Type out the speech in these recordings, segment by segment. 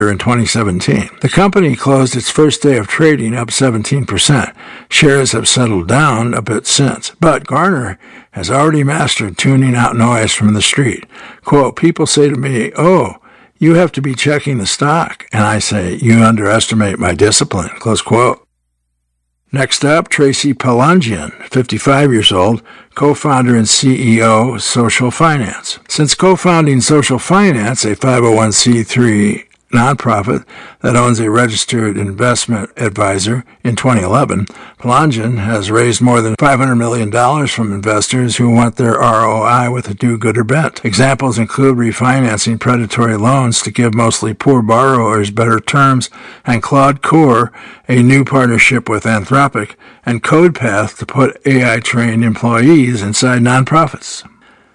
in 2017. The company closed its first day of trading up 17%. Shares have settled down a bit since, but Garner has already mastered tuning out noise from the street. Quote, people say to me, oh, you have to be checking the stock. And I say, you underestimate my discipline, close quote. Next up, Tracy Palangian, 55 years old, co-founder and CEO, Social Finance. Since co-founding Social Finance, a 501c3 nonprofit that owns a registered investment advisor in 2011, Palangian has raised more than $500 million from investors who want their ROI with a do-gooder bent. Examples include refinancing predatory loans to give mostly poor borrowers better terms, and Claude Core, a new partnership with Anthropic, and CodePath to put AI-trained employees inside nonprofits.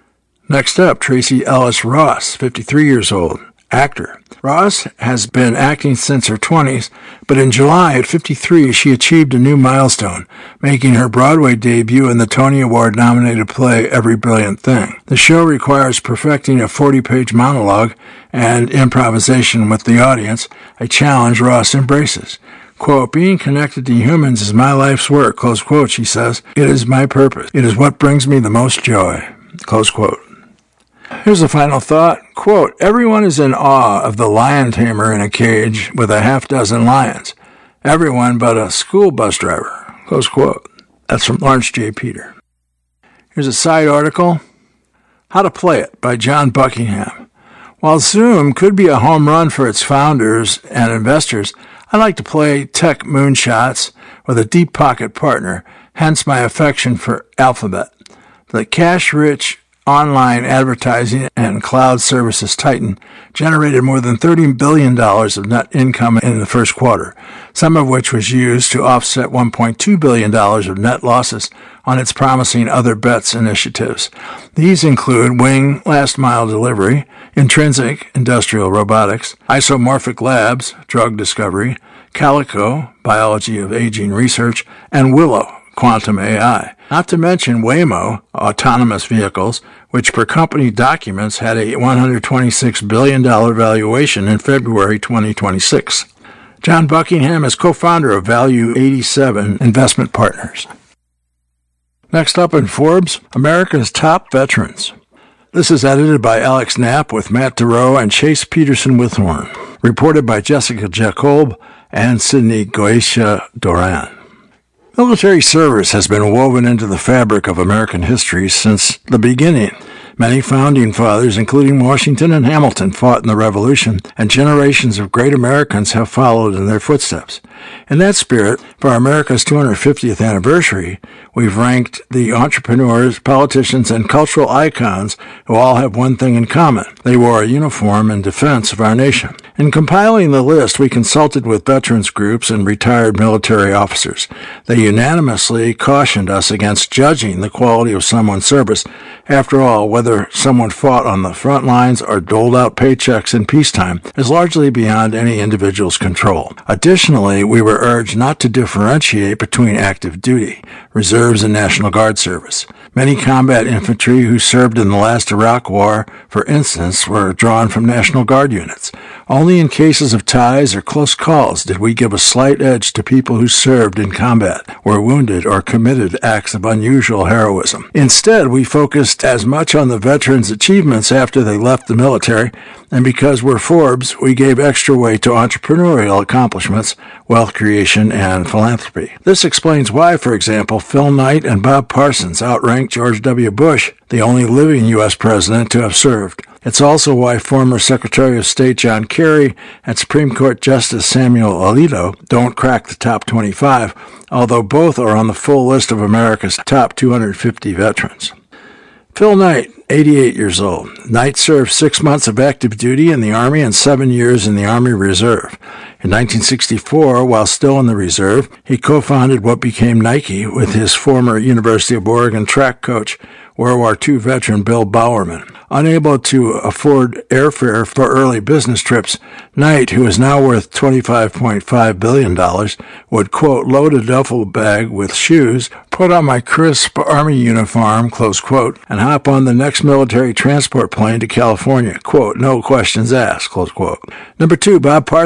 Next up, Tracy Ellis Ross, 53 years old, actor. Ross has been acting since her 20s, but in July at 53 she achieved a new milestone, making her Broadway debut in the Tony Award-nominated play Every Brilliant Thing. The show requires perfecting a 40-page monologue and improvisation with the audience, a challenge Ross embraces. Quote, being connected to humans is my life's work, close quote, she says. It is my purpose. It is what brings me the most joy, close quote. Here's the final thought. Quote, everyone is in awe of the lion tamer in a cage with a half dozen lions. Everyone but a school bus driver. Close quote. That's from Lawrence J. Peter. Here's a side article. How to Play It by John Buckingham. While Zoom could be a home run for its founders and investors, I like to play tech moonshots with a deep pocket partner, hence my affection for Alphabet. The cash-rich online advertising and cloud services titan generated more than $30 billion of net income in the first quarter, some of which was used to offset $1.2 billion of net losses on its promising Other Bets initiatives. These include Wing Last Mile Delivery, Intrinsic Industrial Robotics, Isomorphic Labs, Drug Discovery, Calico, Biology of Aging Research, and Willow, Quantum AI. Not to mention Waymo, autonomous vehicles, which per company documents had a $126 billion valuation in February 2026. John Buckingham is co-founder of Value 87 Investment Partners. Next up in Forbes, America's Top Veterans. This is edited by Alex Knapp with Matt Durow and Chase Peterson Withorn. Reported by Jessica Jacob and Sydney Goetia Doran. Military service has been woven into the fabric of American history since the beginning. Many founding fathers, including Washington and Hamilton, fought in the Revolution, and generations of great Americans have followed in their footsteps. In that spirit, for America's 250th anniversary, we've ranked the entrepreneurs, politicians, and cultural icons who all have one thing in common. They wore a uniform in defense of our nation. In compiling the list, we consulted with veterans groups and retired military officers. They unanimously cautioned us against judging the quality of someone's service. After all, whether someone fought on the front lines or doled out paychecks in peacetime is largely beyond any individual's control. Additionally, we were urged not to differentiate between active duty, reserves, and National Guard service. Many combat infantry who served in the last Iraq War, for instance, were drawn from National Guard units. Only in cases of ties or close calls did we give a slight edge to people who served in combat, were wounded, or committed acts of unusual heroism. Instead, we focused as much on the veterans' achievements after they left the military, and because we're Forbes, we gave extra weight to entrepreneurial accomplishments, wealth creation, and philanthropy. This explains why, for example, Phil Knight and Bob Parsons outranked George W. Bush, the only living U.S. president to have served. It's also why former Secretary of State John Kerry and Supreme Court Justice Samuel Alito don't crack the top 25, although both are on the full list of America's top 250 veterans. Phil Knight, 88 years old. Knight served 6 months of active duty in the Army and 7 years in the Army Reserve. In 1964, while still in the Reserve, he co-founded what became Nike with his former University of Oregon track coach, World War II veteran Bill Bowerman. Unable to afford airfare for early business trips, Knight, who is now worth $25.5 billion, would, quote, load a duffel bag with shoes, put on my crisp Army uniform, close quote, and hop on the next next military transport plane to California. Quote, no questions asked, close quote. Number 2, Bob Parsons